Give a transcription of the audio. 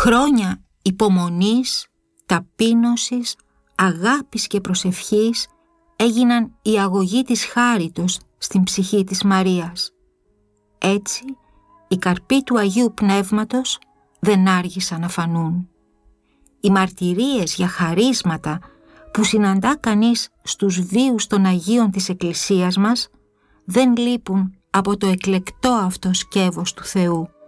Χρόνια υπομονής, ταπείνωσης, αγάπης και προσευχής έγιναν η αγωγή της χάριτος στην ψυχή της Μαρίας. Έτσι, οι καρποί του Αγίου Πνεύματος δεν άργησαν να φανούν. Οι μαρτυρίες για χαρίσματα που συναντά κανείς στους βίους των Αγίων της Εκκλησίας μας δεν λείπουν από το εκλεκτό αυτό σκεύος του Θεού.